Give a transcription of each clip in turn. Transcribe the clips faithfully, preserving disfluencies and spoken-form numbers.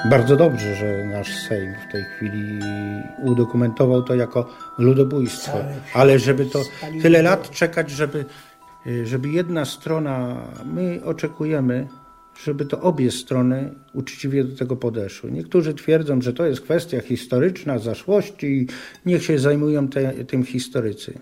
Bardzo dobrze, że nasz Sejm w tej chwili udokumentował to jako ludobójstwo, ale żeby to tyle lat czekać, żeby, żeby jedna strona, my oczekujemy, żeby to obie strony uczciwie do tego podeszły. Niektórzy twierdzą, że to jest kwestia historyczna, zaszłości i niech się zajmują te, tym historycy.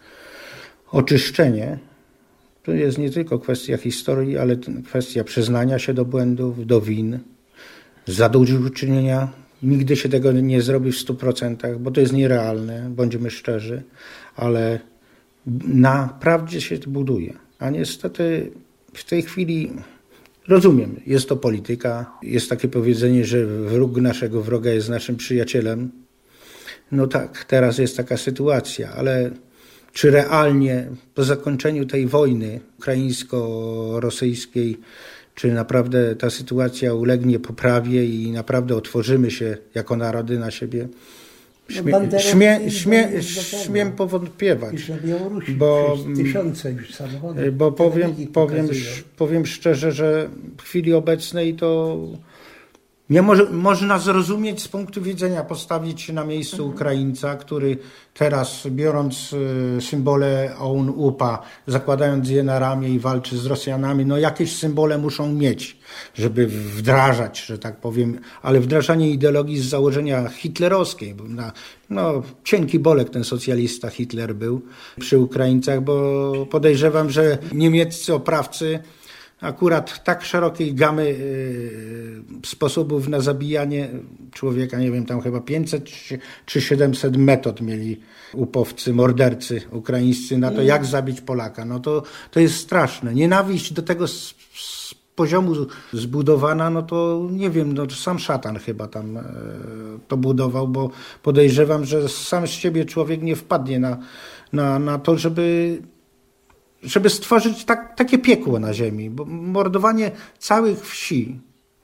Oczyszczenie to jest nie tylko kwestia historii, ale kwestia przyznania się do błędów, do win, zadośćuczynienia. Nigdy się tego nie zrobi w stu procentach, bo to jest nierealne, bądźmy szczerzy, ale na prawdzie się to buduje. A niestety w tej chwili rozumiem, jest to polityka, jest takie powiedzenie, że wróg naszego wroga jest naszym przyjacielem. No tak, teraz jest taka sytuacja, ale czy realnie po zakończeniu tej wojny ukraińsko-rosyjskiej, czy naprawdę ta sytuacja ulegnie poprawie i naprawdę otworzymy się jako narody na siebie? Śmie, śmie, śmie, śmiem powątpiewać, bo, tysiące już samochodów, bo powiem, powiem, powiem szczerze, że w chwili obecnej to nie może, można zrozumieć z punktu widzenia, postawić się na miejscu mhm. Ukraińca, który teraz, biorąc symbole O U N U P A, zakładając je na ramię i walczy z Rosjanami, no jakieś symbole muszą mieć, żeby wdrażać, że tak powiem, ale wdrażanie ideologii z założenia hitlerowskiej, bo na, no cienki bolek ten socjalista Hitler był przy Ukraińcach, bo podejrzewam, że niemieccy oprawcy akurat tak szerokiej gamy y, sposobów na zabijanie człowieka, nie wiem, tam chyba pięćset czy siedemset metod mieli upowcy, mordercy ukraińscy na to, jak zabić Polaka. No to, to jest straszne. Nienawiść do tego z, z poziomu zbudowana, no to nie wiem, no sam szatan chyba tam y, to budował, bo podejrzewam, że sam z siebie człowiek nie wpadnie na, na, na to, żeby żeby stworzyć tak, takie piekło na ziemi, bo mordowanie całych wsi.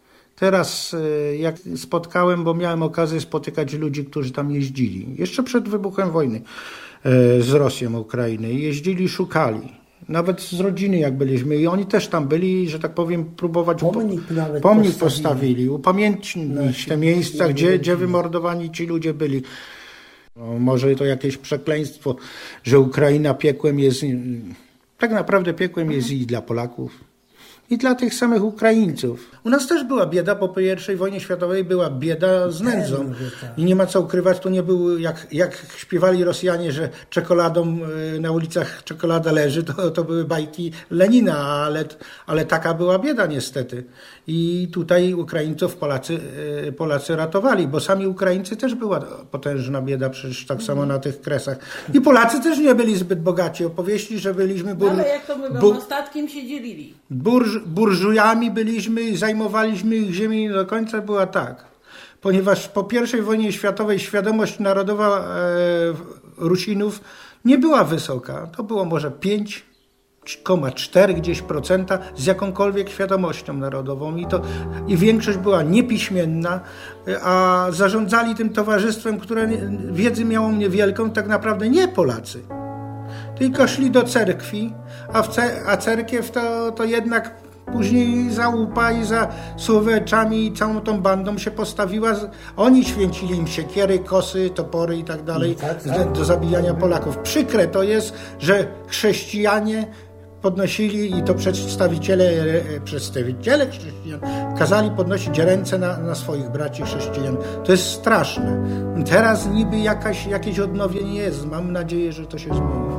Teraz jak spotkałem, bo miałem okazję spotykać ludzi, którzy tam jeździli, jeszcze przed wybuchem wojny z Rosją, Ukrainy, jeździli, szukali. Nawet z rodziny jak byliśmy i oni też tam byli, że tak powiem, próbować pomnik, po, pomnik postawili, postawili upamiętnić te miejsca, gdzie, gdzie wymordowani ci ludzie byli. No, może to jakieś przekleństwo, że Ukraina piekłem jest. Tak naprawdę piekłem jest i dla Polaków, i dla tych samych Ukraińców. U nas też była bieda, po pierwszej wojnie światowej była bieda z nędzą. I nie ma co ukrywać, to nie był, jak, jak śpiewali Rosjanie, że czekoladą na ulicach czekolada leży, to, to były bajki Lenina, ale, ale taka była bieda niestety. I tutaj Ukraińców Polacy, Polacy ratowali, bo sami Ukraińcy też była potężna bieda, przecież tak samo na tych kresach. I Polacy też nie byli zbyt bogaci. Opowieści, że byliśmy... Bur, ale jak to mówią, bu, ostatkiem się dzielili. Burż, burżujami byliśmy, zajmowaliśmy ich ziemię, do końca była tak. Ponieważ po pierwszej wojnie światowej świadomość narodowa e, Rusinów nie była wysoka. To było może pięć przecinek cztery gdzieś procenta z jakąkolwiek świadomością narodową i to i większość była niepiśmienna, a zarządzali tym towarzystwem, które wiedzy miało niewielką, tak naprawdę nie Polacy. Tylko szli do cerkwi, a, w ce, a cerkiew to, to jednak później za łupa i za słoweczami i całą tą bandą się postawiła. Oni święcili im siekiery, kosy, topory i tak dalej do, do zabijania Polaków. Przykre to jest, że chrześcijanie podnosili i to przedstawiciele, przedstawiciele chrześcijan kazali podnosić ręce na, na swoich braci chrześcijan. To jest straszne. Teraz niby jakaś, jakieś odnowienie jest. Mam nadzieję, że to się zmieni.